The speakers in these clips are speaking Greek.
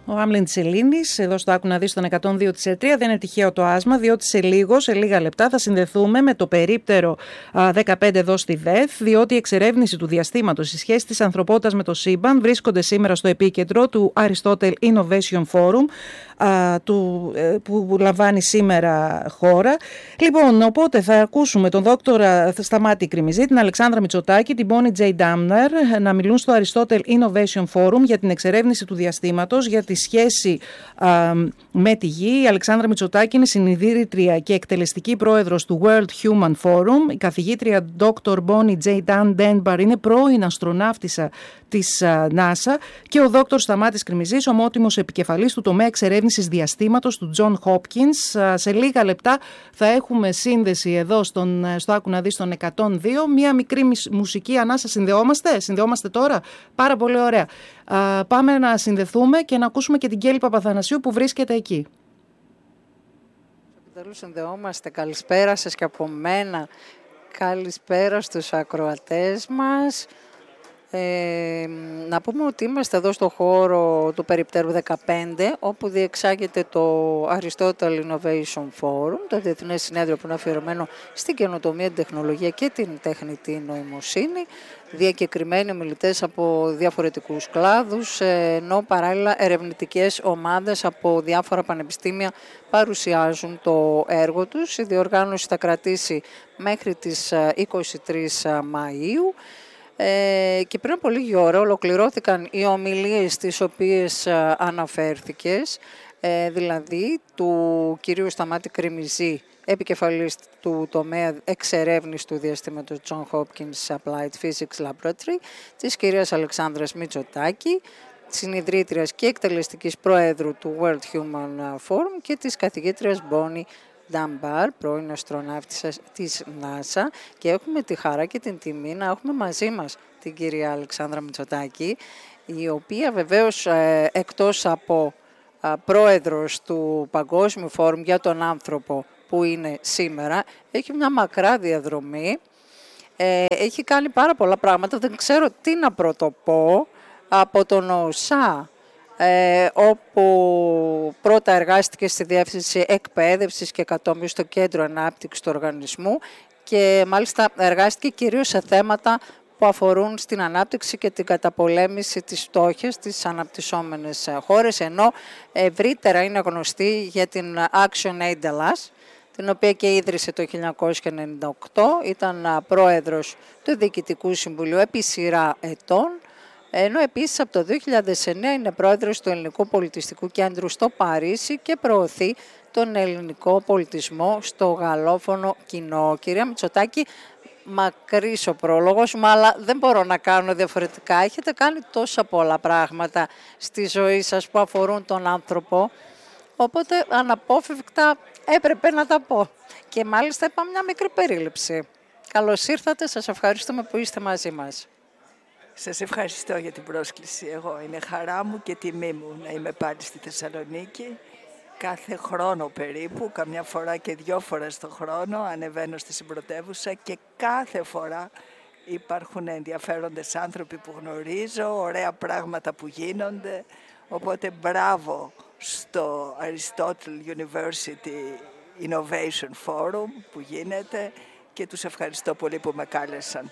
Ο Άμλιν της Ελλήνης, εδώ στο Άκου να δεις στον 102 της ΕΤΡΙΑ. Δεν είναι τυχαίο το άσμα, διότι σε λίγα λεπτά θα συνδεθούμε με το περίπτερο 15 εδώ στη ΔΕΘ, διότι η εξερεύνηση του διαστήματος, η σχέση της ανθρωπότητας με το σύμπαν βρίσκονται σήμερα στο επίκεντρο του Aristotle Innovation Forum, που λαμβάνει σήμερα χώρα. Λοιπόν, οπότε θα ακούσουμε τον δόκτορα Σταμάτη Κρημιζή, την Αλεξάνδρα Μητσοτάκη, την Bonnie J. Damner να μιλούν στο Aristotle Innovation Forum για την εξερεύνηση του διαστήματος, για τη σχέση με τη Γη. Η Αλεξάνδρα Μητσοτάκη είναι συνειδητήρητρια και εκτελεστική πρόεδρος του World Human Forum. Η καθηγήτρια Dr. Bonnie J. Denbar είναι πρώην αστροναύτισσα της NASA και ο δόκτωρ Σταμάτης Κρημιζής, ομότιμος επικεφαλής του τομέα εξερεύνησης διαστήματος του John Hopkins. Σε λίγα λεπτά θα έχουμε σύνδεση εδώ στο Άκου να δεις στον 102. Μία μικρή μουσική ανάσα. Συνδεόμαστε τώρα. Πάρα πολύ ωραία. Πάμε να συνδεθούμε και να ακούσουμε και την Κέλλη Παπαθανασίου που βρίσκεται εκεί. Επιτέλους συνδεόμαστε. Καλησπέρα σας και από μένα. Καλησπέρα στους ακροατές μας. Να πούμε ότι είμαστε εδώ στο χώρο του Περιπτέρου 15, όπου διεξάγεται το Aristotle Innovation Forum, το διεθνές συνέδριο που είναι αφιερωμένο στην καινοτομία, την τεχνολογία και την τεχνητή νοημοσύνη. Διακεκριμένοι ομιλητές από διαφορετικούς κλάδους, ενώ παράλληλα ερευνητικές ομάδες από διάφορα πανεπιστήμια παρουσιάζουν το έργο τους. Η διοργάνωση θα κρατήσει μέχρι τις 23 Μαΐου. Και πριν από λίγη ώρα ολοκληρώθηκαν οι ομιλίες τις οποίες αναφέρθηκες, δηλαδή του κυρίου Σταμάτη Κρημιζή, επικεφαλής του τομέα εξερεύνησης του διαστήματος John Hopkins Applied Physics Laboratory, της κυρίας Αλεξάνδρας Μητσοτάκη, συνιδρύτριας και εκτελεστικής προέδρου του World Human Forum και της καθηγήτριας Bonnie Dambar, πρώην αστροναύτισσα της NASA, και έχουμε τη χαρά και την τιμή να έχουμε μαζί μας την κυρία Αλεξάνδρα Μητσοτάκη, η οποία βεβαίως εκτός από πρόεδρος του Παγκόσμιου Φόρουμ για τον άνθρωπο που είναι σήμερα, έχει μια μακρά διαδρομή, έχει κάνει πάρα πολλά πράγματα, δεν ξέρω τι να πρωτοπώ, από τον ΟΣΑ, όπου πρώτα εργάστηκε στη Διεύθυνση Εκπαίδευσης και κατόπιν στο Κέντρο Ανάπτυξης του Οργανισμού και μάλιστα εργάστηκε κυρίως σε θέματα που αφορούν στην ανάπτυξη και την καταπολέμηση της φτώχειας στις αναπτυσσόμενες χώρες, ενώ ευρύτερα είναι γνωστή για την Action Aid Hellas, την οποία και ίδρυσε το 1998, ήταν πρόεδρος του Διοικητικού Συμβουλίου επί σειρά ετών, ενώ επίσης από το 2009 είναι πρόεδρος του Ελληνικού Πολιτιστικού Κέντρου στο Παρίσι και προωθεί τον ελληνικό πολιτισμό στο γαλλόφωνο κοινό. Κυρία Μητσοτάκη, μακρύς ο πρόλογος μου, αλλά δεν μπορώ να κάνω διαφορετικά. Έχετε κάνει τόσα πολλά πράγματα στη ζωή σας που αφορούν τον άνθρωπο, οπότε αναπόφευκτα έπρεπε να τα πω. Και μάλιστα είπα μια μικρή περίληψη. Καλώς ήρθατε, σας ευχαριστούμε που είστε μαζί μας. Σας ευχαριστώ για την πρόσκληση. Εγώ είναι χαρά μου και τιμή μου να είμαι πάλι στη Θεσσαλονίκη. Κάθε χρόνο περίπου, καμιά φορά και 2 φορές το χρόνο, ανεβαίνω στη συμπρωτεύουσα και κάθε φορά υπάρχουν ενδιαφέροντες άνθρωποι που γνωρίζω, ωραία πράγματα που γίνονται. Οπότε μπράβο στο Aristotle University Innovation Forum που γίνεται και τους ευχαριστώ πολύ που με κάλεσαν.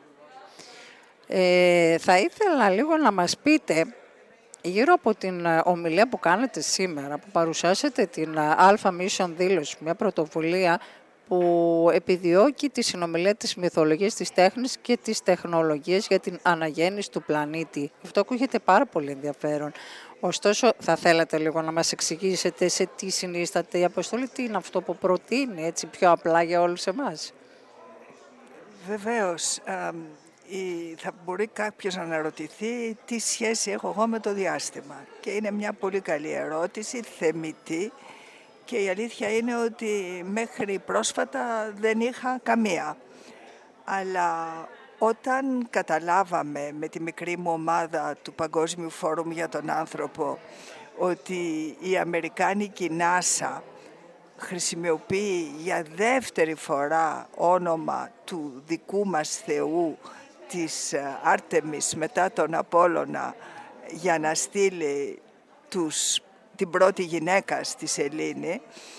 Θα ήθελα λίγο να μας πείτε γύρω από την ομιλία που κάνετε σήμερα, που παρουσιάσετε την Alpha Mission δήλωση, μια πρωτοβουλία που επιδιώκει τη συνομιλία της μυθολογίας, της τέχνης και της τεχνολογίας για την αναγέννηση του πλανήτη. Αυτό ακούγεται πάρα πολύ ενδιαφέρον. Ωστόσο, θα θέλατε λίγο να μας εξηγήσετε σε τι συνίσταται η αποστολή, τι είναι αυτό που προτείνει, έτσι πιο απλά για όλους εμάς. Βεβαίως. Θα μπορεί κάποιος να αναρωτηθεί τι σχέση έχω εγώ με το διάστημα. Και είναι μια πολύ καλή ερώτηση, θεμιτή, και η αλήθεια είναι ότι μέχρι πρόσφατα δεν είχα καμία. Αλλά όταν καταλάβαμε με τη μικρή μου ομάδα του Παγκόσμιου Φόρουμ για τον άνθρωπο ότι η αμερικάνικη NASA χρησιμοποιεί για δεύτερη φορά όνομα του δικού μας Θεού, της Άρτεμις μετά τον Απόλλωνα, για να στείλει την πρώτη γυναίκα στη σελήνη,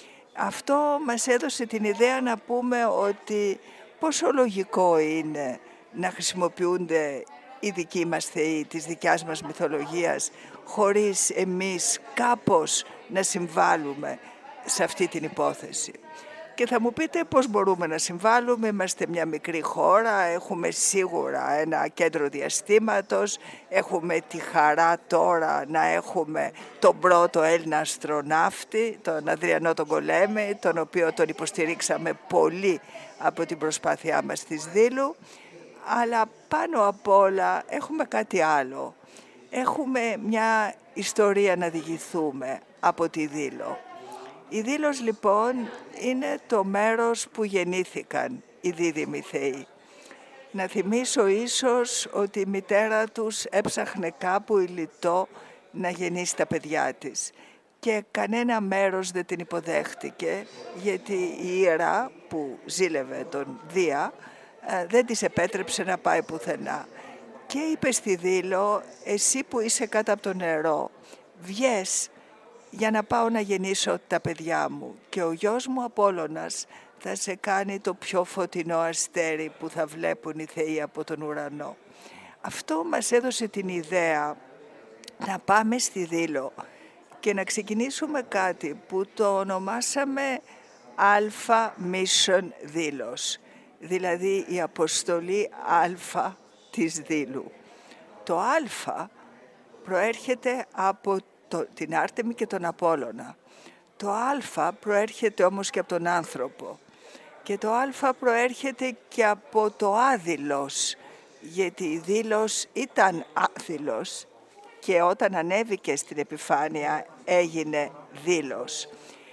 αυτό μας έδωσε την ιδέα να πούμε ότι πόσο λογικό είναι να χρησιμοποιούνται οι δικοί μας θεοί της δικιάς μας μυθολογίας χωρίς εμείς κάπως να συμβάλλουμε σε αυτή την υπόθεση. Και θα μου πείτε πώς μπορούμε να συμβάλλουμε. Είμαστε μια μικρή χώρα, έχουμε σίγουρα ένα κέντρο διαστήματος, έχουμε τη χαρά τώρα να έχουμε τον πρώτο Έλληνα αστροναύτη, τον Ανδριανό τον Κολέμη, τον οποίο τον υποστηρίξαμε πολύ από την προσπάθειά μας της Δήλου, αλλά πάνω απ' όλα έχουμε κάτι άλλο. Έχουμε μια ιστορία να διηγηθούμε από τη Δήλο. Η Δήλος λοιπόν είναι το μέρος που γεννήθηκαν οι δίδυμοι θεοί. Να θυμίσω ίσως ότι η μητέρα τους έψαχνε κάπου ηλιτό να γεννήσει τα παιδιά της και κανένα μέρος δεν την υποδέχτηκε, γιατί η Ήρα που ζήλευε τον Δία δεν της επέτρεψε να πάει πουθενά. Και είπε στη Δήλο, εσύ που είσαι κάτω από το νερό, βγες για να πάω να γεννήσω τα παιδιά μου και ο γιος μου Απόλλωνας θα σε κάνει το πιο φωτεινό αστέρι που θα βλέπουν οι θεοί από τον ουρανό. Αυτό μας έδωσε την ιδέα να πάμε στη Δήλο και να ξεκινήσουμε κάτι που το ονομάσαμε Αλφα Mission Δήλος, δηλαδή η αποστολή Αλφα της Δήλου. Το Αλφα προέρχεται από την Άρτεμη και τον Απόλλωνα. Το Αλφα προέρχεται όμως και από τον άνθρωπο. Και το Αλφα προέρχεται και από το άδειλος, γιατί η Δήλος ήταν άδειλος και όταν ανέβηκε στην επιφάνεια έγινε Δήλος.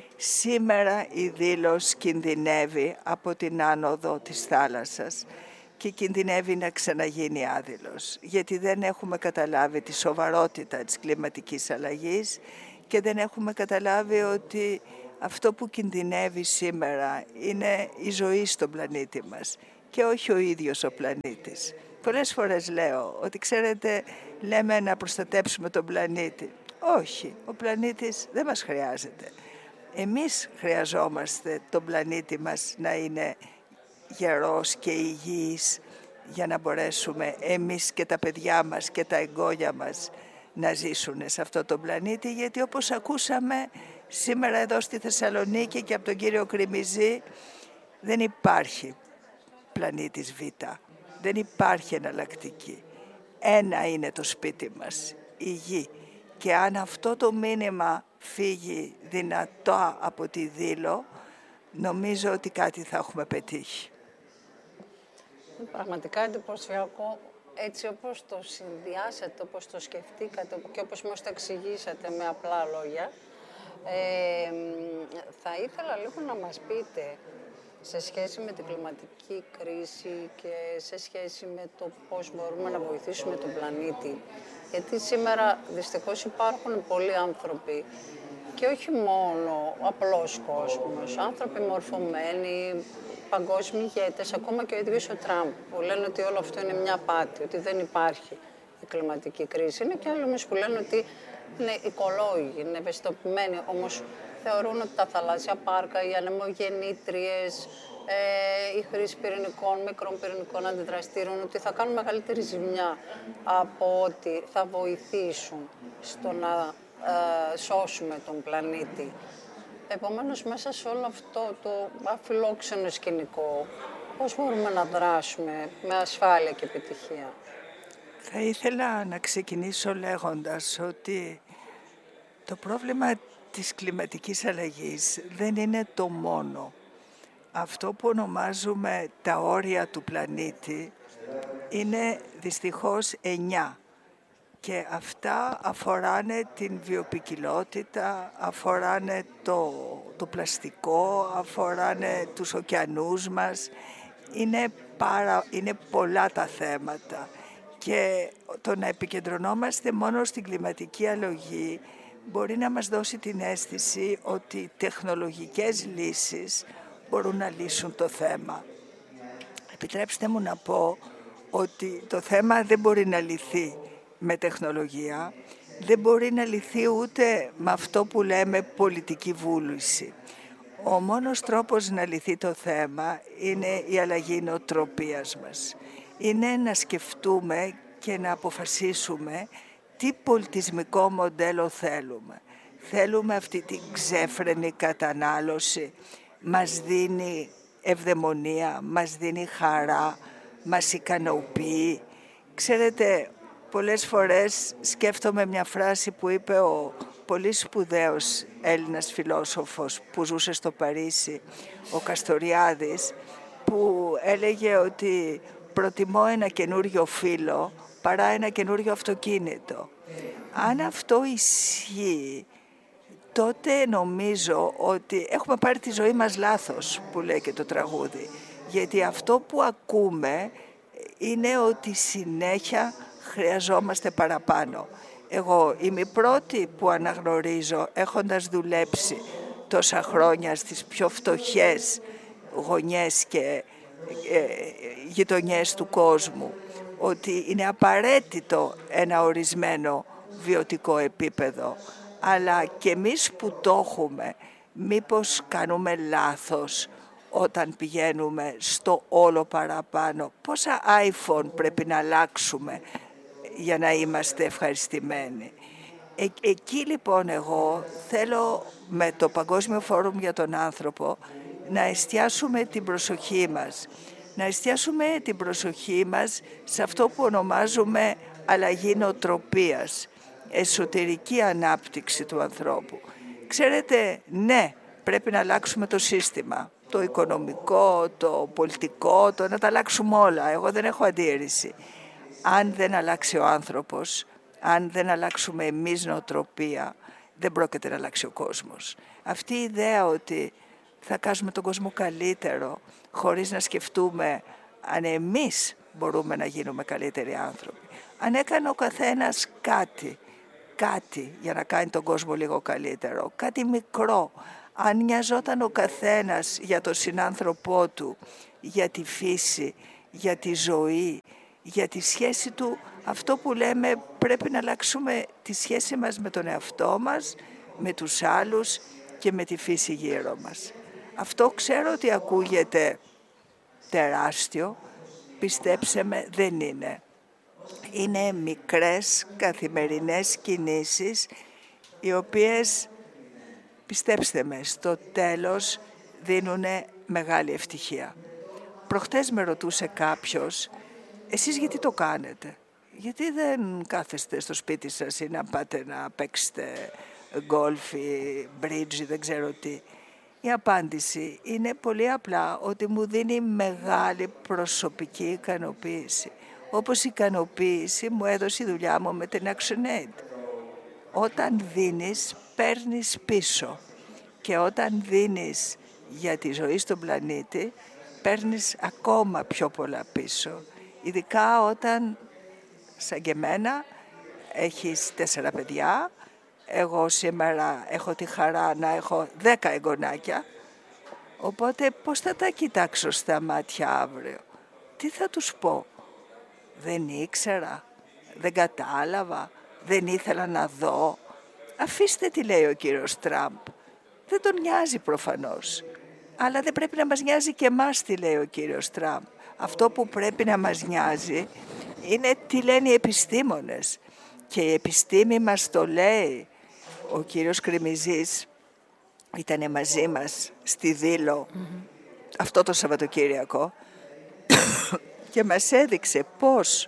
Σήμερα η Δήλος κινδυνεύει από την άνοδο της θάλασσας και κινδυνεύει να ξαναγίνει άδειλος, γιατί δεν έχουμε καταλάβει τη σοβαρότητα της κλιματικής αλλαγής και δεν έχουμε καταλάβει ότι αυτό που κινδυνεύει σήμερα είναι η ζωή στον πλανήτη μας και όχι ο ίδιος ο πλανήτης. Πολλές φορές λέω ότι ξέρετε, λέμε να προστατέψουμε τον πλανήτη. Όχι, ο πλανήτης δεν μας χρειάζεται. Εμείς χρειαζόμαστε τον πλανήτη μας να είναι γερός και υγιής για να μπορέσουμε εμείς και τα παιδιά μας και τα εγγόνια μας να ζήσουν σε αυτό το πλανήτη, γιατί όπως ακούσαμε σήμερα εδώ στη Θεσσαλονίκη και από τον κύριο Κρημιζή, δεν υπάρχει πλανήτης Β, δεν υπάρχει εναλλακτική. Ένα είναι το σπίτι μας, η γη, και αν αυτό το μήνυμα φύγει δυνατό από τη Δήλο, νομίζω ότι κάτι θα έχουμε πετύχει. Πραγματικά εντυπωσιακό, έτσι όπως το συνδυάσατε, όπως το σκεφτήκατε και όπως μας το εξηγήσατε με απλά λόγια. Θα ήθελα λίγο να μας πείτε σε σχέση με την κλιματική κρίση και σε σχέση με το πώς μπορούμε να βοηθήσουμε τον πλανήτη. Γιατί σήμερα δυστυχώς υπάρχουν πολλοί άνθρωποι και όχι μόνο ο απλός κόσμος, άνθρωποι μορφωμένοι, παγκόσμιοι ηγέτες, ακόμα και ο ίδιος ο Τραμπ, που λένε ότι όλο αυτό είναι μια απάτη, ότι δεν υπάρχει η κλιματική κρίση. Είναι και άλλοι όμως που λένε ότι είναι οικολόγοι, είναι ευαισθητοποιημένοι, όμως θεωρούν ότι τα θαλάσσια πάρκα, οι ανεμογεννήτριες, η χρήση πυρηνικών, μικρών πυρηνικών αντιδραστήρων, ότι θα κάνουν μεγαλύτερη ζημιά από ότι θα βοηθήσουν στο να σώσουμε τον πλανήτη. Επομένως, μέσα σε όλο αυτό το αφιλόξενο σκηνικό, πώς μπορούμε να δράσουμε με ασφάλεια και επιτυχία? Θα ήθελα να ξεκινήσω λέγοντας ότι το πρόβλημα της κλιματικής αλλαγής δεν είναι το μόνο. Αυτό που ονομάζουμε τα όρια του πλανήτη είναι δυστυχώς 9. Και αυτά αφοράνε την βιοποικιλότητα, αφοράνε το πλαστικό, αφοράνε τους ωκεανούς μας. Είναι πολλά τα θέματα. Και το να επικεντρωνόμαστε μόνο στην κλιματική αλλαγή μπορεί να μας δώσει την αίσθηση ότι τεχνολογικές λύσεις μπορούν να λύσουν το θέμα. Επιτρέψτε μου να πω ότι το θέμα δεν μπορεί να λυθεί με τεχνολογία. δεν μπορεί να λυθεί ούτε με αυτό που λέμε πολιτική βούληση. Ο μόνος τρόπος να λυθεί το θέμα είναι η αλλαγή νοοτροπίας μας. Είναι να σκεφτούμε και να αποφασίσουμε τι πολιτισμικό μοντέλο θέλουμε. Θέλουμε αυτή την ξέφρενη κατανάλωση, μας δίνει ευδαιμονία, μας δίνει χαρά, μας ικανοποιεί. Ξέρετε, πολλές φορές σκέφτομαι μια φράση που είπε ο πολύ σπουδαίος Έλληνας φιλόσοφος που ζούσε στο Παρίσι, ο Καστοριάδης, που έλεγε ότι προτιμώ ένα καινούριο φύλλο παρά ένα καινούριο αυτοκίνητο. Αν αυτό ισχύει, τότε νομίζω ότι έχουμε πάρει τη ζωή μας λάθος, που λέει και το τραγούδι. Γιατί αυτό που ακούμε είναι ότι συνέχεια χρειαζόμαστε παραπάνω. Εγώ είμαι η πρώτη που αναγνωρίζω, έχοντας δουλέψει τόσα χρόνια στις πιο φτωχές γωνιές και γειτονιές του κόσμου, ότι είναι απαραίτητο ένα ορισμένο βιωτικό επίπεδο. Αλλά και εμείς που το έχουμε, μήπως κάνουμε λάθος όταν πηγαίνουμε στο όλο παραπάνω? Πόσα iPhone πρέπει να αλλάξουμε για να είμαστε ευχαριστημένοι? Εκεί λοιπόν εγώ θέλω με το Παγκόσμιο Φόρουμ για τον Άνθρωπο να εστιάσουμε την προσοχή μας. Να εστιάσουμε την προσοχή μας σε αυτό που ονομάζουμε αλλαγή νοοτροπίας, εσωτερική ανάπτυξη του ανθρώπου. Ξέρετε, ναι, πρέπει να αλλάξουμε το σύστημα, το οικονομικό, το πολιτικό, να τα αλλάξουμε όλα. Εγώ δεν έχω αντίρρηση. Αν δεν αλλάξει ο άνθρωπος, αν δεν αλλάξουμε εμείς νοοτροπία, δεν πρόκειται να αλλάξει ο κόσμος. Αυτή η ιδέα ότι θα κάνουμε τον κόσμο καλύτερο, χωρίς να σκεφτούμε αν εμείς μπορούμε να γίνουμε καλύτεροι άνθρωποι. Αν έκανε ο καθένας κάτι για να κάνει τον κόσμο λίγο καλύτερο, κάτι μικρό, αν νοιαζόταν ο καθένας για τον συνάνθρωπό του, για τη φύση, για τη ζωή, για τη σχέση του, αυτό που λέμε πρέπει να αλλάξουμε τη σχέση μας με τον εαυτό μας, με τους άλλους και με τη φύση γύρω μας. Αυτό ξέρω ότι ακούγεται τεράστιο, πιστέψτε με, δεν είναι. Είναι μικρές καθημερινές κινήσεις οι οποίες, πιστέψτε με, στο τέλος δίνουν μεγάλη ευτυχία. Προχτές με ρωτούσε κάποιος, εσείς γιατί το κάνετε? Γιατί δεν κάθεστε στο σπίτι σας ή να πάτε να παίξετε γκολφ ή μπρίτζ ή δεν ξέρω τι? Η απάντηση είναι πολύ απλά ότι μου δίνει μεγάλη προσωπική ικανοποίηση. Όπως η ικανοποίηση μου έδωσε η δουλειά μου με την ActionAid. Όταν δίνεις, παίρνεις πίσω. Και όταν δίνεις για τη ζωή στον πλανήτη, παίρνεις ακόμα πιο πολλά πίσω. Ειδικά όταν, σαν και εμένα, έχεις 4 παιδιά. Εγώ σήμερα έχω τη χαρά να έχω 10 εγγονάκια. Οπότε πώς θα τα κοιτάξω στα μάτια αύριο? Τι θα τους πω? Δεν ήξερα, δεν κατάλαβα, δεν ήθελα να δω. Αφήστε τι λέει ο κύριος Τραμπ. Δεν τον νοιάζει προφανώς. Αλλά δεν πρέπει να μας νοιάζει και εμάς τι λέει ο κύριος Τραμπ. Αυτό που πρέπει να μας νοιάζει είναι τι λένε οι επιστήμονες. Και η επιστήμη μας το λέει. Ο κύριος Κρημιζής ήταν μαζί μας στη Δήλο αυτό το Σαββατοκύριακο και μας έδειξε πώς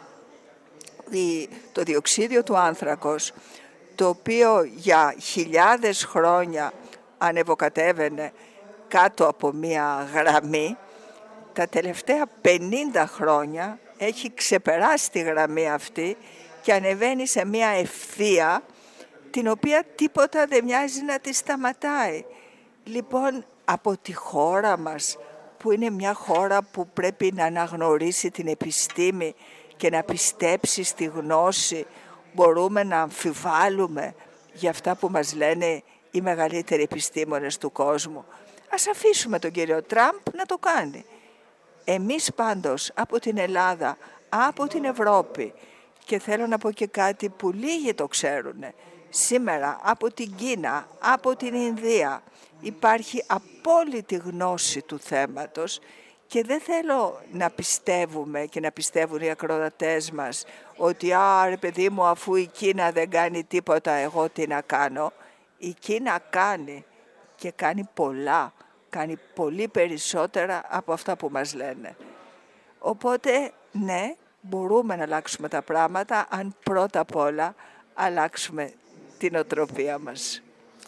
το διοξίδιο του άνθρακος, το οποίο για χιλιάδες χρόνια ανεβοκατέβαινε κάτω από μία γραμμή, τα τελευταία 50 χρόνια έχει ξεπεράσει τη γραμμή αυτή και ανεβαίνει σε μία ευθεία την οποία τίποτα δεν μοιάζει να τη σταματάει. Λοιπόν, από τη χώρα μας, που είναι μια χώρα που πρέπει να αναγνωρίσει την επιστήμη και να πιστέψει στη γνώση, μπορούμε να αμφιβάλλουμε για αυτά που μας λένε οι μεγαλύτεροι επιστήμονες του κόσμου. Ας αφήσουμε τον κύριο Τραμπ να το κάνει. Εμείς πάντως από την Ελλάδα, από την Ευρώπη Και θέλω να πω και κάτι που λίγοι το ξέρουν. Σήμερα από την Κίνα, από την Ινδία υπάρχει απόλυτη γνώση του θέματος και δεν θέλω να πιστεύουμε και να πιστεύουν οι ακροατές μας ότι ρε παιδί μου, αφού η Κίνα δεν κάνει τίποτα, εγώ τι να κάνω. Η Κίνα κάνει και κάνει πολλά, κάνει πολύ περισσότερα από αυτά που μας λένε. Οπότε ναι, μπορούμε να αλλάξουμε τα πράγματα αν πρώτα απ' όλα αλλάξουμε την οτροπία μας.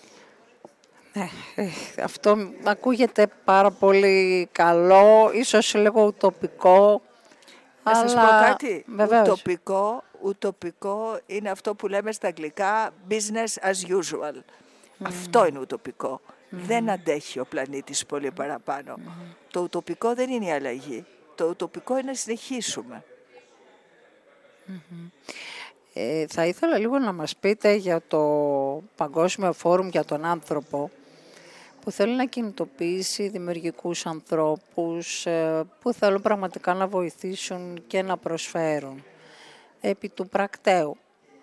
Αυτό ακούγεται πάρα πολύ καλό, ίσως λίγο ουτοπικό. Να σας πω κάτι, βεβαίως. Ουτοπικό είναι αυτό που λέμε στα αγγλικά business as usual. Αυτό είναι ουτοπικό. Δεν αντέχει ο πλανήτης πολύ παραπάνω. Το ουτοπικό δεν είναι η αλλαγή. Το ουτοπικό είναι να συνεχίσουμε. Θα ήθελα λίγο να μας πείτε για το Παγκόσμιο Φόρουμ για τον Άνθρωπο, που θέλει να κινητοποιήσει δημιουργικούς ανθρώπους που θέλουν πραγματικά να βοηθήσουν και να προσφέρουν επί του πρακτέου.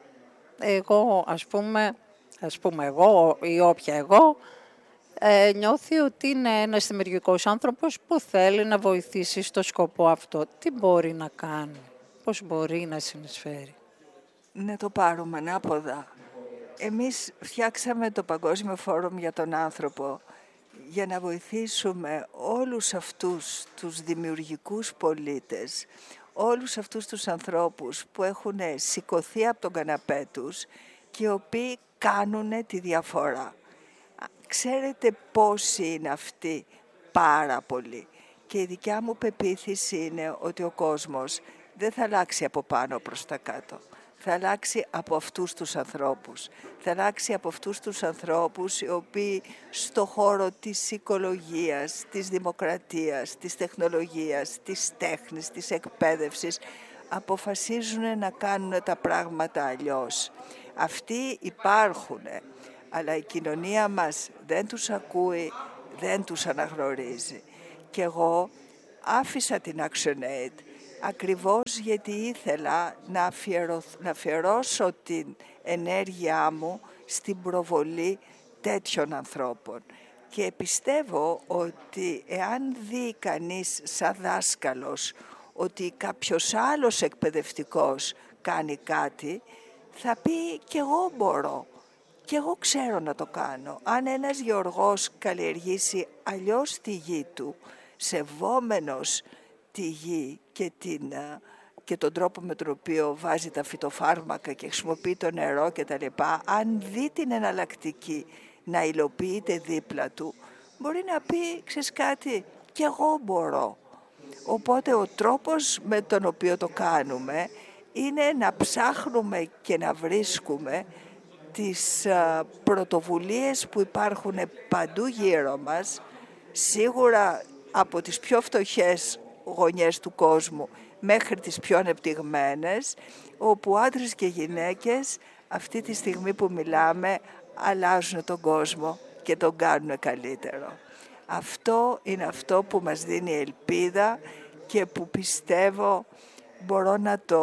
Εγώ, ας πούμε εγώ ή όποια εγώ, νιώθει ότι είναι ένας δημιουργικός άνθρωπος που θέλει να βοηθήσει στο σκοπό αυτό. Τι μπορεί να κάνει, πώς μπορεί να συνεισφέρει. Να το πάρουμε ανάποδα. Εμείς φτιάξαμε το Παγκόσμιο Φόρουμ για τον Άνθρωπο για να βοηθήσουμε όλους αυτούς τους δημιουργικούς πολίτες, όλους αυτούς τους ανθρώπους που έχουν σηκωθεί από τον καναπέ τους και οι οποίοι κάνουν τη διαφορά. Ξέρετε πόσοι είναι αυτοί? Πάρα πολλοί. Και η δικιά μου πεποίθηση είναι ότι ο κόσμος δεν θα αλλάξει από πάνω προς τα κάτω. Θα αλλάξει από αυτούς τους ανθρώπους. Θα αλλάξει από αυτούς τους ανθρώπους οι οποίοι στο χώρο της οικολογίας, της δημοκρατίας, της τεχνολογίας, της τέχνης, της εκπαίδευσης αποφασίζουν να κάνουν τα πράγματα αλλιώς. Αυτοί υπάρχουν, αλλά η κοινωνία μας δεν τους ακούει, δεν τους αναγνωρίζει. Και εγώ άφησα την ActionAid ακριβώς γιατί ήθελα να αφιερώσω την ενέργειά μου στην προβολή τέτοιων ανθρώπων. Και πιστεύω ότι εάν δει κανείς σαν δάσκαλος ότι κάποιος άλλος εκπαιδευτικός κάνει κάτι, θα πει κι εγώ μπορώ, κι εγώ ξέρω να το κάνω. Αν ένας γεωργός καλλιεργήσει αλλιώς τη γη του, σεβόμενος τη γη και τον τρόπο με τον οποίο βάζει τα φυτοφάρμακα και χρησιμοποιεί το νερό κτλ. Αν δει την εναλλακτική να υλοποιείται δίπλα του, μπορεί να πει, ξέρεις κάτι, κι εγώ μπορώ. Οπότε ο τρόπος με τον οποίο το κάνουμε είναι να ψάχνουμε και να βρίσκουμε τις πρωτοβουλίες που υπάρχουν παντού γύρω μας, σίγουρα από τις πιο φτωχές γωνιές του κόσμου μέχρι τις πιο ανεπτυγμένες, όπου άντρες και γυναίκες αυτή τη στιγμή που μιλάμε αλλάζουν τον κόσμο και τον κάνουν καλύτερο. Αυτό είναι αυτό που μας δίνει ελπίδα και που πιστεύω μπορώ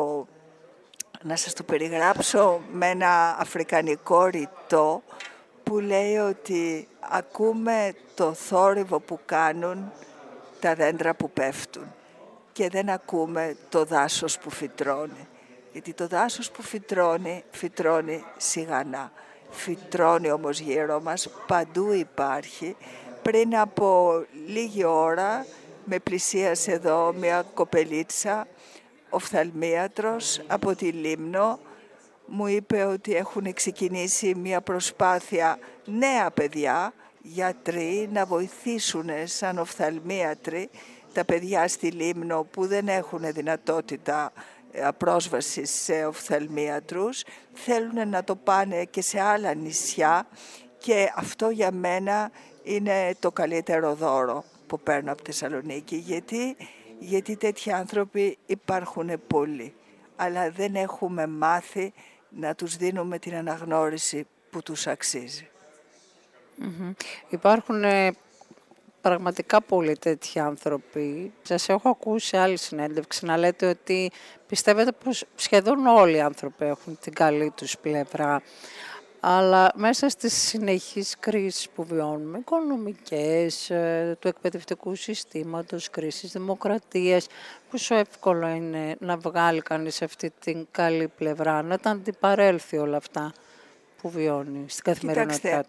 να σας το περιγράψω με ένα αφρικανικό ρητό που λέει ότι ακούμε το θόρυβο που κάνουν τα δέντρα που πέφτουν και δεν ακούμε το δάσος που φυτρώνει. Γιατί το δάσος που φυτρώνει σιγανά. Φυτρώνει όμως γύρω μας, παντού υπάρχει. Πριν από λίγη ώρα με πλησίασε εδώ μια κοπελίτσα, οφθαλμίατρος από τη Λίμνο. Μου είπε ότι έχουν ξεκινήσει μια προσπάθεια νέα παιδιά, γιατροί, να βοηθήσουν σαν οφθαλμίατροι τα παιδιά στη Λίμνο που δεν έχουν δυνατότητα πρόσβαση σε οφθαλμίατρους. Θέλουν να το πάνε και σε άλλα νησιά και αυτό για μένα είναι το καλύτερο δώρο που παίρνω από τη Θεσσαλονίκη. Γιατί τέτοιοι άνθρωποι υπάρχουν πολλοί, αλλά δεν έχουμε μάθει να τους δίνουμε την αναγνώριση που τους αξίζει. Υπάρχουν πραγματικά πολλοί τέτοιοι άνθρωποι. Σας έχω ακούσει σε άλλη συνέντευξη να λέτε ότι πιστεύετε πως σχεδόν όλοι οι άνθρωποι έχουν την καλή τους πλευρά. Αλλά μέσα στις συνεχείς κρίσεις που βιώνουμε, οικονομικές, του εκπαιδευτικού συστήματος, κρίσεις δημοκρατίας, πόσο εύκολο είναι να βγάλει κανείς αυτή την καλή πλευρά, να τα αντιπαρέλθει όλα αυτά που βιώνει στην καθημερινότητά του.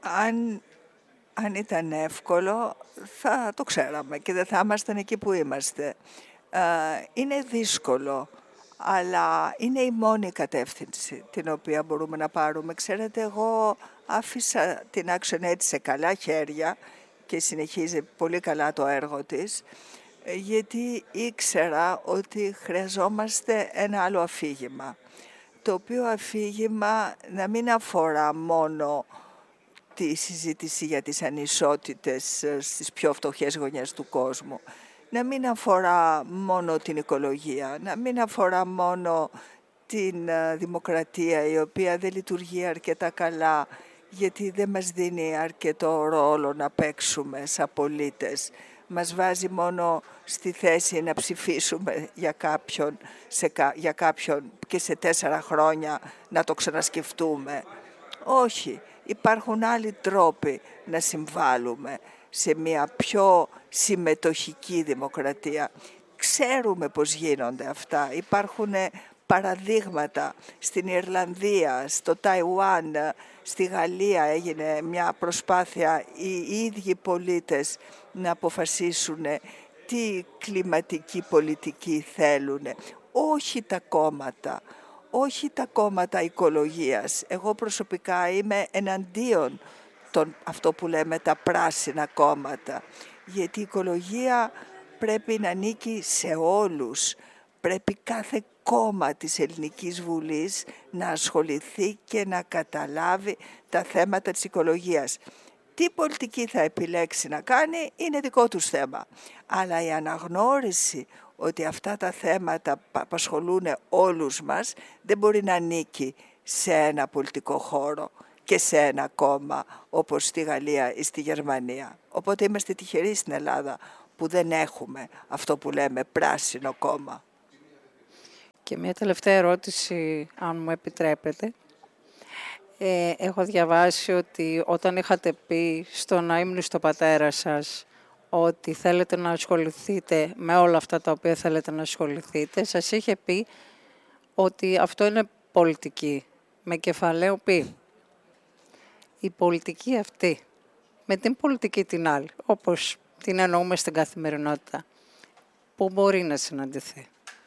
Αν ήταν εύκολο θα το ξέραμε και δεν θα ήμασταν εκεί που είμαστε. Είναι δύσκολο, αλλά είναι η μόνη κατεύθυνση την οποία μπορούμε να πάρουμε. Ξέρετε, εγώ άφησα την ActionAid σε καλά χέρια και συνεχίζει πολύ καλά το έργο της, γιατί ήξερα ότι χρειαζόμαστε ένα άλλο αφήγημα, το οποίο αφήγημα να μην αφορά μόνο τη συζήτηση για τις ανισότητες στις πιο φτωχές γωνιές του κόσμου, να μην αφορά μόνο την οικολογία, να μην αφορά μόνο την δημοκρατία, η οποία δεν λειτουργεί αρκετά καλά, γιατί δεν μας δίνει αρκετό ρόλο να παίξουμε σαν πολίτες. Μας βάζει μόνο στη θέση να ψηφίσουμε για κάποιον και σε 4 χρόνια να το ξανασκεφτούμε. Όχι, υπάρχουν άλλοι τρόποι να συμβάλλουμε σε μια πιο συμμετοχική δημοκρατία. Ξέρουμε πώς γίνονται αυτά. Υπάρχουν παραδείγματα στην Ιρλανδία, στο Ταϊουάν, στη Γαλλία έγινε μια προσπάθεια οι ίδιοι πολίτες να αποφασίσουν τι κλιματική πολιτική θέλουν. Όχι τα κόμματα. Όχι τα κόμματα οικολογίας. Εγώ προσωπικά είμαι εναντίον αυτό που λέμε τα πράσινα κόμματα. Γιατί η οικολογία πρέπει να ανήκει σε όλους. Πρέπει κάθε κόμμα της Ελληνικής Βουλής να ασχοληθεί και να καταλάβει τα θέματα της οικολογίας. Τι πολιτική θα επιλέξει να κάνει είναι δικό τους θέμα. Αλλά η αναγνώριση ότι αυτά τα θέματα απασχολούν όλους μας δεν μπορεί να ανήκει σε ένα πολιτικό χώρο και σε ένα κόμμα όπως στη Γαλλία ή στη Γερμανία. Οπότε είμαστε τυχεροί στην Ελλάδα που δεν έχουμε αυτό που λέμε πράσινο κόμμα. Και μια τελευταία ερώτηση, αν μου επιτρέπετε. Έχω διαβάσει ότι όταν είχατε πει στον αείμνηστο πατέρα σας ότι θέλετε να ασχοληθείτε με όλα αυτά τα οποία θέλετε να ασχοληθείτε, σας είχε πει ότι αυτό είναι πολιτική, με κεφαλαίο πι. Η πολιτική αυτή, με την πολιτική την άλλη, όπως την εννοούμε στην καθημερινότητα, πού μπορεί να συναντηθεί?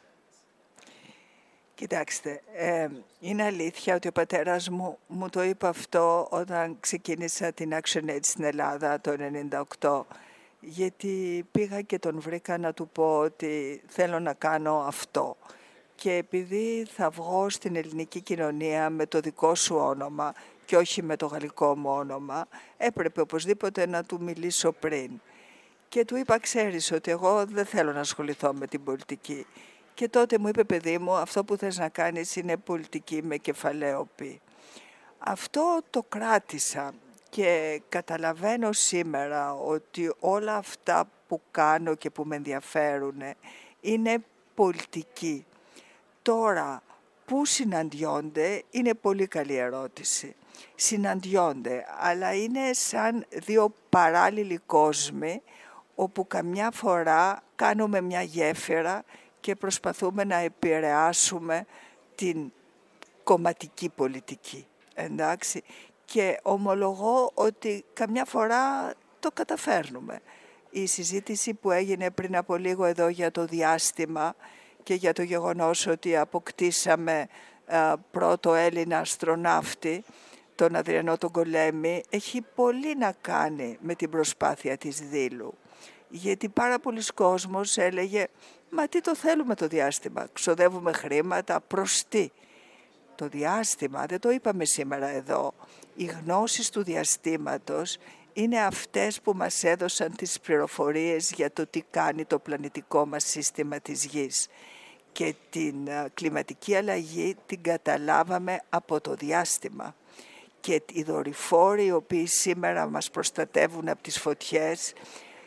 Κοιτάξτε, είναι αλήθεια ότι ο πατέρας μου το είπε αυτό όταν ξεκίνησα την ActionAid στην Ελλάδα το 1998, γιατί πήγα και τον βρήκα να του πω ότι θέλω να κάνω αυτό. Και επειδή θα βγω στην ελληνική κοινωνία με το δικό σου όνομα και όχι με το γαλλικό μου όνομα, έπρεπε οπωσδήποτε να του μιλήσω πριν. Και του είπα, ξέρεις ότι εγώ δεν θέλω να ασχοληθώ με την πολιτική. Και τότε μου είπε, παιδί μου, αυτό που θες να κάνεις είναι πολιτική με κεφαλαίο πι. Αυτό το κράτησα και καταλαβαίνω σήμερα ότι όλα αυτά που κάνω και που με ενδιαφέρουν είναι πολιτική. Τώρα, πού συναντιόνται είναι πολύ καλή ερώτηση. Συναντιόνται, αλλά είναι σαν δύο παράλληλοι κόσμοι όπου καμιά φορά κάνουμε μια γέφυρα και προσπαθούμε να επηρεάσουμε την κομματική πολιτική. Εντάξει. Και ομολογώ ότι καμιά φορά το καταφέρνουμε. Η συζήτηση που έγινε πριν από λίγο εδώ για το διάστημα και για το γεγονός ότι αποκτήσαμε πρώτο Έλληνα αστροναύτη, τον Αδριανό τον Κολέμη, έχει πολύ να κάνει με την προσπάθεια της Δήλου. Γιατί πάρα πολλοί κόσμος έλεγε, μα τι το θέλουμε το διάστημα, ξοδεύουμε χρήματα, προς τι? Το διάστημα, δεν το είπαμε σήμερα εδώ, οι γνώσεις του διαστήματος είναι αυτές που μας έδωσαν τις πληροφορίες για το τι κάνει το πλανητικό μας σύστημα της Γης. Και την κλιματική αλλαγή την καταλάβαμε από το διάστημα. Και οι δορυφόροι οι οποίοι σήμερα μας προστατεύουν από τις φωτιές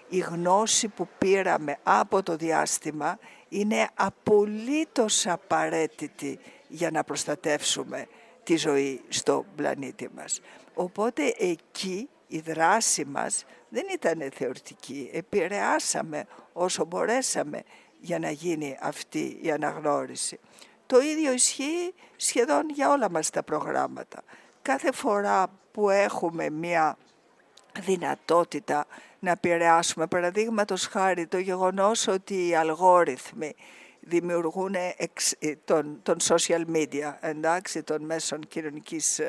Η γνώση που πήραμε από το διάστημα είναι απολύτως απαραίτητη για να προστατεύσουμε τη ζωή στο πλανήτη μας. Οπότε εκεί η δράση μας δεν ήταν θεωρητική. Επηρεάσαμε όσο μπορέσαμε για να γίνει αυτή η αναγνώριση. Το ίδιο ισχύει σχεδόν για όλα μας τα προγράμματα. Κάθε φορά που έχουμε μια δυνατότητα να επηρεάσουμε, παραδείγματος χάρη το γεγονός ότι οι αλγόριθμοι δημιουργούν των social media, εντάξει, των μέσων κοινωνικής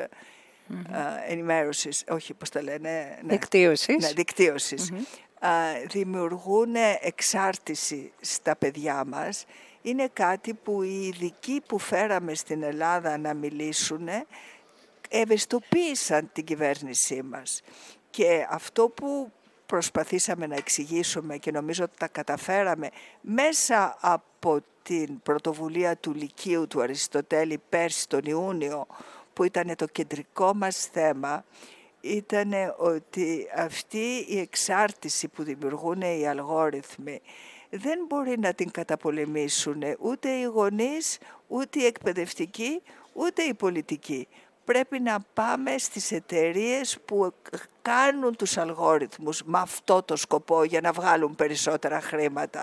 ενημέρωσης, όχι πώς τα λένε, δικτύωσης. Δημιουργούν εξάρτηση στα παιδιά μας. Είναι κάτι που οι ειδικοί που φέραμε στην Ελλάδα να μιλήσουν ευαισθητοποίησαν την κυβέρνησή μας. Και αυτό που προσπαθήσαμε να εξηγήσουμε και νομίζω ότι τα καταφέραμε μέσα από την πρωτοβουλία του Λυκείου του Αριστοτέλη πέρσι τον Ιούνιο, που ήταν το κεντρικό μας θέμα, ήταν ότι αυτή η εξάρτηση που δημιουργούν οι αλγόριθμοι δεν μπορεί να την καταπολεμήσουν ούτε οι γονείς, ούτε οι εκπαιδευτικοί, ούτε οι πολιτικοί. Πρέπει να πάμε στις εταιρείες που κάνουν τους αλγόριθμους με αυτό το σκοπό για να βγάλουν περισσότερα χρήματα.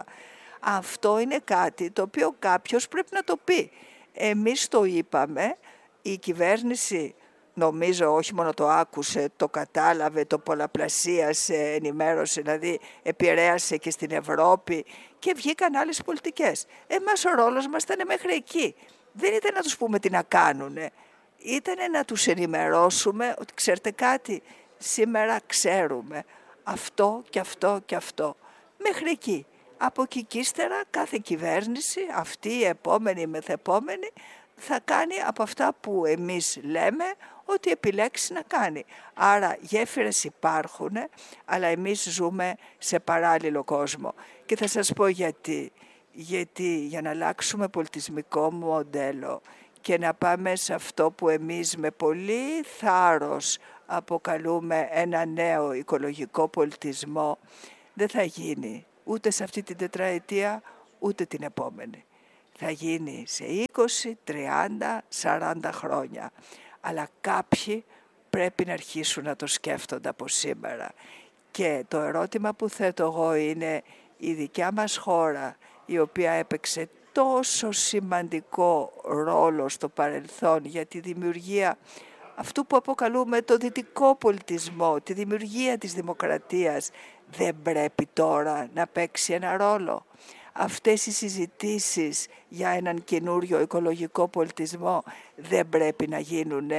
Αυτό είναι κάτι το οποίο κάποιος πρέπει να το πει. Εμείς το είπαμε, η κυβέρνηση νομίζω όχι μόνο το άκουσε, το κατάλαβε, το πολλαπλασίασε, ενημέρωσε, δηλαδή επηρέασε και στην Ευρώπη και βγήκαν άλλες πολιτικές. Εμάς ο ρόλος μας ήταν μέχρι εκεί. Δεν ήταν να τους πούμε τι να κάνουνε. Ήταν να τους ενημερώσουμε ότι ξέρετε κάτι, σήμερα ξέρουμε αυτό και αυτό και αυτό. Μέχρι εκεί. Από εκεί και ύστερα κάθε κυβέρνηση, αυτή η επόμενη, η μεθεπόμενη, θα κάνει από αυτά που εμείς λέμε ότι επιλέξει να κάνει. Άρα γέφυρες υπάρχουν, αλλά εμείς ζούμε σε παράλληλο κόσμο. Και θα σας πω γιατί. Γιατί για να αλλάξουμε πολιτισμικό μοντέλο και να πάμε σε αυτό που εμείς με πολύ θάρρος αποκαλούμε ένα νέο οικολογικό πολιτισμό, δεν θα γίνει ούτε σε αυτή την τετραετία, ούτε την επόμενη. Θα γίνει σε 20, 30, 40 χρόνια. Αλλά κάποιοι πρέπει να αρχίσουν να το σκέφτονται από σήμερα. Και το ερώτημα που θέτω εγώ είναι η δικιά μας χώρα, η οποία έπαιξε τόσο σημαντικό ρόλο στο παρελθόν για τη δημιουργία αυτού που αποκαλούμε το δυτικό πολιτισμό, τη δημιουργία της δημοκρατίας, δεν πρέπει τώρα να παίξει ένα ρόλο? Αυτές οι συζητήσεις για έναν καινούριο οικολογικό πολιτισμό δεν πρέπει να γίνουν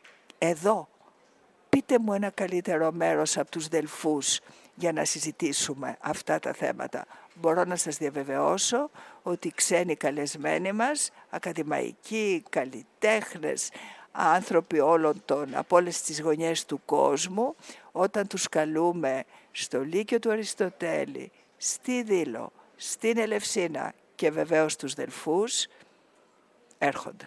εδώ? Πείτε μου ένα καλύτερο μέρος από τους Δελφούς για να συζητήσουμε αυτά τα θέματα. Μπορώ να σας διαβεβαιώσω ότι οι ξένοι καλεσμένοι μας, ακαδημαϊκοί, καλλιτέχνες, άνθρωποι από όλες τις γωνιές του κόσμου, όταν τους καλούμε στο Λύκειο του Αριστοτέλη, στη Δήλο, στην Ελευσίνα και βεβαίως τους Δελφούς, έρχονται.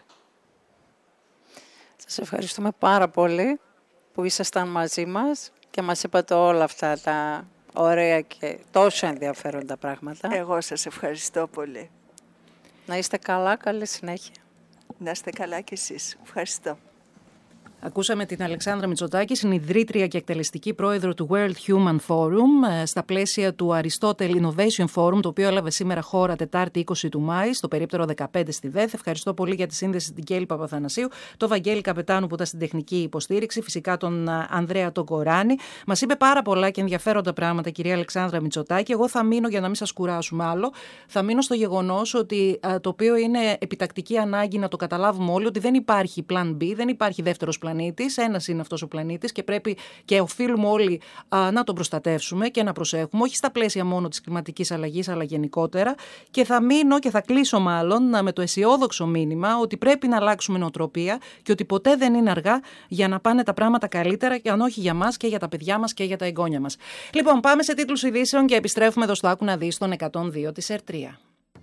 Σας ευχαριστούμε πάρα πολύ που ήσασταν μαζί μας και μας είπατε όλα αυτά τα ωραία και τόσο ενδιαφέροντα πράγματα. Εγώ σας ευχαριστώ πολύ. Να είστε καλά, καλή συνέχεια. Να είστε καλά κι εσείς. Ευχαριστώ. Ακούσαμε την Αλεξάνδρα Μητσοτάκη, συνιδρύτρια και εκτελεστική πρόεδρο του World Human Forum, στα πλαίσια του Aristotle Innovation Forum, το οποίο έλαβε σήμερα χώρα Τετάρτη 20 του Μάη, στο περίπτερο 15 στη ΔΕΘ. Ευχαριστώ πολύ για τη σύνδεση την Κέλλη Παπαθανασίου, τον Βαγγέλη Καπετάνου που ήταν στην τεχνική υποστήριξη, φυσικά τον Ανδρέα τον Κοράνη. Μας είπε πάρα πολλά και ενδιαφέροντα πράγματα, κυρία Αλεξάνδρα Μητσοτάκη. Εγώ θα μείνω, για να μην σας κουράσουμε άλλο, θα μείνω στο γεγονός ότι το οποίο είναι επιτακτική ανάγκη να το καταλάβουμε όλοι, ότι δεν υπάρχει plan B, δεν υπάρχει δεύτερος πλανήτης. Ένας είναι αυτός ο πλανήτης και πρέπει και οφείλουμε όλοι να τον προστατεύσουμε και να προσέχουμε, όχι στα πλαίσια μόνο της κλιματικής αλλαγής, αλλά γενικότερα. Και θα μείνω και θα κλείσω μάλλον με το αισιόδοξο μήνυμα ότι πρέπει να αλλάξουμε νοοτροπία και ότι ποτέ δεν είναι αργά για να πάνε τα πράγματα καλύτερα, και αν όχι για μας και για τα παιδιά μας και για τα εγγόνια μας. Λοιπόν, πάμε σε τίτλους ειδήσεων και επιστρέφουμε εδώ στο Άκου να δεις, στον 102 της ΕΡΤΡΙΑ.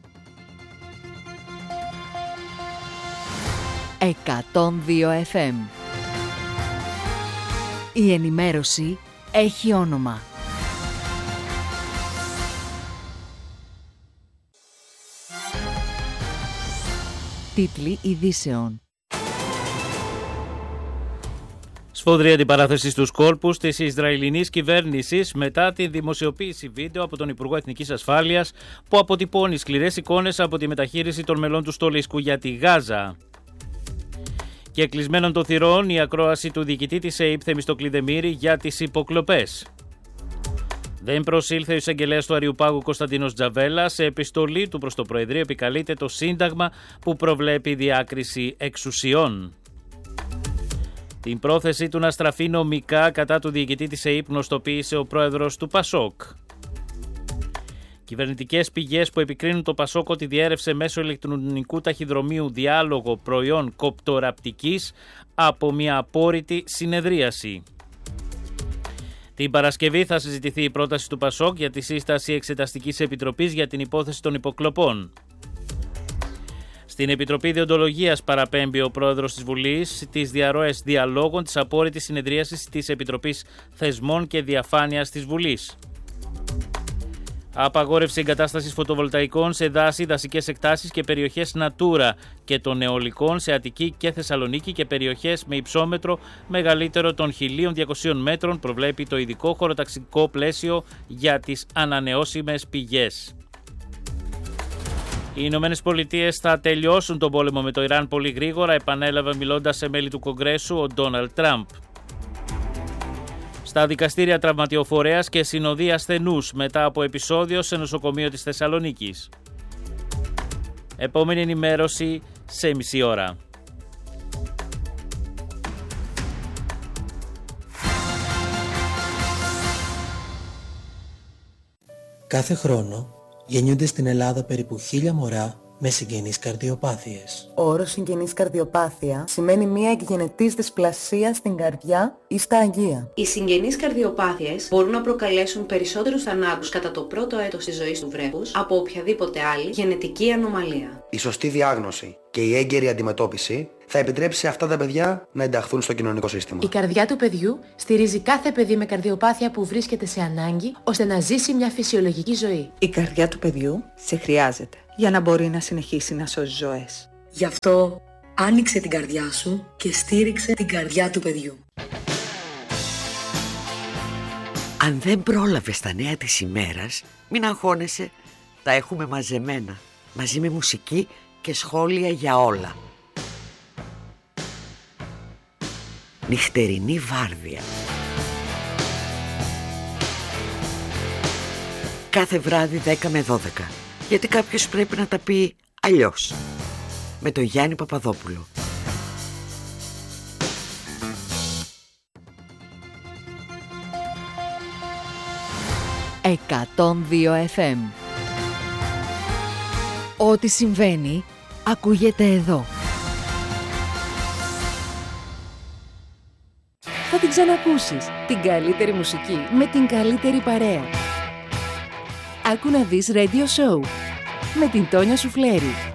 102 FM. Η ενημέρωση έχει όνομα. Τίτλοι ειδήσεων. Σφοδρή αντιπαράθεση στους κόλπους της Ισραηλινής κυβέρνησης μετά τη δημοσιοποίηση βίντεο από τον Υπουργό Εθνικής Ασφάλειας που αποτυπώνει σκληρές εικόνες από τη μεταχείριση των μελών του στολίσκου για τη Γάζα. Και κλεισμένων των θυρών η ακρόαση του διοικητή της ΕΥΠ Θεμιστοκλή Δεμήρη για τις υποκλοπές. Δεν προσήλθε ο εισαγγελέας του Αριουπάγου Κωνσταντίνος Τζαβέλα. Σε επιστολή του προς το Προεδρείο επικαλείται το Σύνταγμα που προβλέπει διάκριση εξουσιών. Την πρόθεση του να στραφεί νομικά κατά του διοικητή της ΕΥΠ γνωστοποίησε ο πρόεδρος του Πασόκ. Κυβερνητικές πηγές που επικρίνουν το Πασόκ ότι διέρευσε μέσω ηλεκτρονικού ταχυδρομείου διάλογο προϊόν κοπτοραπτικής από μια απόρριτη συνεδρίαση. Την Παρασκευή θα συζητηθεί η πρόταση του Πασόκ για τη σύσταση Εξεταστικής Επιτροπής για την υπόθεση των υποκλοπών. Στην Επιτροπή Διοντολογίας παραπέμπει ο πρόεδρος της Βουλής τις διαρροές διαλόγων της απόρριτης συνεδρίασης της Επιτροπής Θεσμών και Διαφάνειας της Βουλής. Απαγόρευση εγκατάστασης φωτοβολταϊκών σε δάση, δασικές εκτάσεις και περιοχές Natura και των αιωλικών σε Αττική και Θεσσαλονίκη και περιοχές με υψόμετρο μεγαλύτερο των 1.200 μέτρων προβλέπει το ειδικό χωροταξικό πλαίσιο για τις ανανεώσιμες πηγές. Οι Ηνωμένες Πολιτείες θα τελειώσουν τον πόλεμο με το Ιράν πολύ γρήγορα, επανέλαβε μιλώντας σε μέλη του Κογκρέσου ο Ντόναλντ Τραμπ. Στα δικαστήρια τραυματιοφορέας και συνοδεία ασθενούς μετά από επεισόδιο σε νοσοκομείο της Θεσσαλονίκης. Επόμενη ενημέρωση σε μισή ώρα. Κάθε χρόνο γεννιούνται στην Ελλάδα περίπου 1.000 μωρά με συγγενείς καρδιοπάθειες. Ο όρος συγγενής καρδιοπάθεια σημαίνει μια εκγενετής δυσπλασία στην καρδιά ή στα αγεία. Οι συγγενείς καρδιοπάθειες μπορούν να προκαλέσουν περισσότερους θανάτους κατά το πρώτο έτος της ζωής του βρέφους από οποιαδήποτε άλλη γενετική ανομαλία. Η σωστή διάγνωση και η έγκαιρη αντιμετώπιση θα επιτρέψει σε αυτά τα παιδιά να ενταχθούν στο κοινωνικό σύστημα. Η καρδιά του παιδιού στηρίζει κάθε παιδί με καρδιοπάθεια που βρίσκεται σε ανάγκη ώστε να ζήσει μια φυσιολογική ζωή. Η καρδιά του παιδιού σε χρειάζεται για να μπορεί να συνεχίσει να σώζει ζωές. Γι' αυτό άνοιξε την καρδιά σου και στήριξε την καρδιά του παιδιού. Αν δεν πρόλαβες τα νέα της ημέρας, μην αγχώνεσαι, τα έχουμε μαζεμένα, μαζί με μουσική και σχόλια για όλα. Νυχτερινή βάρδια. Κάθε βράδυ 10 με 12, γιατί κάποιος πρέπει να τα πει αλλιώς. Με τον Γιάννη Παπαδόπουλο. «102 FM». Ό,τι συμβαίνει, ακούγεται εδώ. Θα την ξανακούσεις, την καλύτερη μουσική με την καλύτερη παρέα. Άκου να δεις Radio Show με την Τόνια Σουφλέρη.